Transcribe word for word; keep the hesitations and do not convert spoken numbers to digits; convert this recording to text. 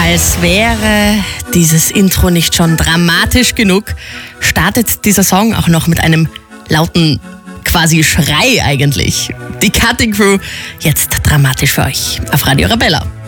Als wäre dieses Intro nicht schon dramatisch genug, startet dieser Song auch noch mit einem lauten quasi Schrei eigentlich. Die Cutting Crew jetzt dramatisch für euch auf Radio Arabella.